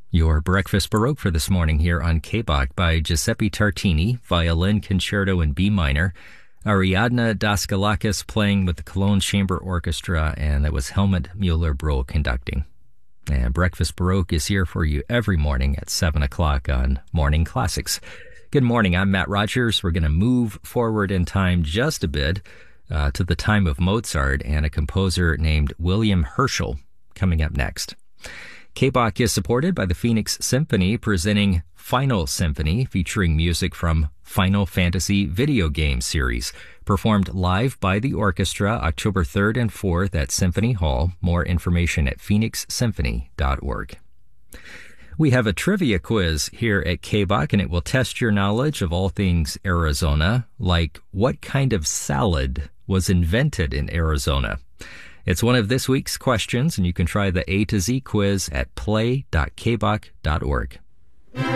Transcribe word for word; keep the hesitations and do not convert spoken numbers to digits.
Your Breakfast Baroque for this morning here on K B O C by Giuseppe Tartini, violin concerto in B minor, Ariadna Daskalakis playing with the Cologne Chamber Orchestra, and that was Helmut Mueller-Brohl conducting. And Breakfast Baroque is here for you every morning at seven o'clock on Morning Classics. Good morning, I'm Matt Rogers. We're going to move forward in time just a bit uh, to the time of Mozart and a composer named William Herschel coming up next. K B O C is supported by the Phoenix Symphony, presenting Final Symphony, featuring music from Final Fantasy video game series, performed live by the orchestra October third and fourth at Symphony Hall. More information at phoenix symphony dot org. We have a trivia quiz here at K B O C, and it will test your knowledge of all things Arizona, like what kind of salad was invented in Arizona. It's one of this week's questions, and you can try the A to Z quiz at play dot k b o c dot org.